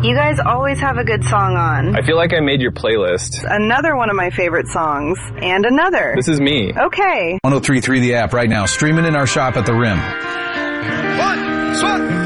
You guys always have a good song on. I feel like I made your playlist. Another one of my favorite songs. And another. This is me. Okay. 103.3 The App right now, streaming in our shop at the Rim. One, swat.